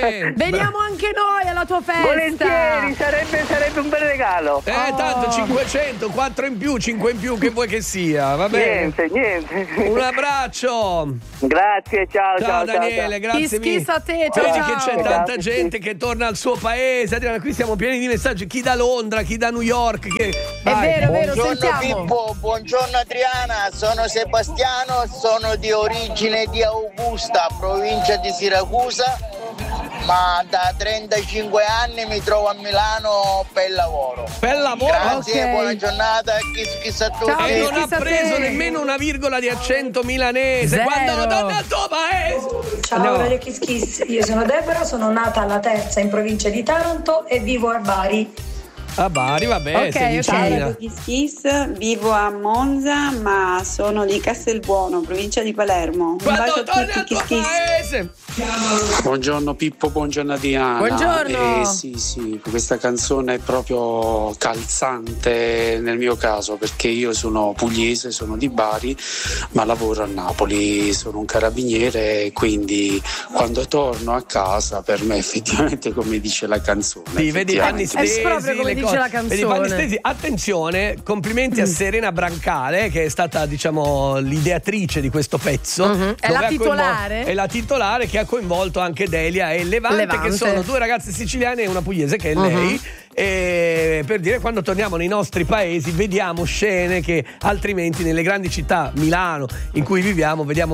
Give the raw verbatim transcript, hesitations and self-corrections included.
Grazie. Veniamo anche noi alla tua festa. Volentieri, sarebbe, sarebbe un bel regalo. Eh, Oh. tanto cinquecento, quattro in più, cinque in più, che vuoi che sia, va bene? Niente, niente. Un abbraccio. Grazie, ciao, Ciao, ciao, Daniele, ciao. grazie Chi mille. schissa a te, ciao, Vedi ciao. che c'è tanta Grazie. gente che torna al suo paese. Adriana, qui siamo pieni di messaggi. Chi da Londra, chi da New York. Che... È Vai. vero, è vero, Buongiorno sentiamo. Pippo, buongiorno Adriana, sono Sebastiano, sono di origine di Augusta, provincia di Siracusa, ma da trentacinque anni mi trovo a Milano per lavoro. Per lavoro. Grazie, Ok. buona giornata, kiss kiss a tutti. Ciao, E non Chissà ha preso te. nemmeno una virgola di accento milanese. Zero. Quando torna al tuo paese. Ciao Andiamo. Radio Kiss Kiss, io sono Deborah, sono nata alla Terza in provincia di Taranto e vivo a Bari. A Bari, vabbè, Ok, sei ok. Ciao vicina. Radio Kiss Kiss, vivo a Monza ma sono di Castelbuono, provincia di Palermo. Un Quando bacio a torni tutti, al tuo Kiss Kiss. paese. Buongiorno Pippo, buongiorno Diana. Buongiorno. Eh, sì, sì, questa canzone è proprio calzante nel mio caso perché io sono pugliese, sono di Bari, ma lavoro a Napoli, sono un carabiniere e quindi quando torno a casa per me effettivamente come dice la canzone. Sì, vedi Vanni effettivamente- Stesi, È proprio come le dice cose. la canzone. Vedi Vanni Stesi, attenzione, complimenti a Serena Brancale che è stata, diciamo, l'ideatrice di questo pezzo. Mhm. È dove la ha coinvol- titolare? È la titolare che ha coinvolto anche Delia e Levante, Levante. che sono due ragazze siciliane e una pugliese che è lei. E per dire, quando torniamo nei nostri paesi vediamo scene che altrimenti nelle grandi città, Milano, in cui viviamo, vediamo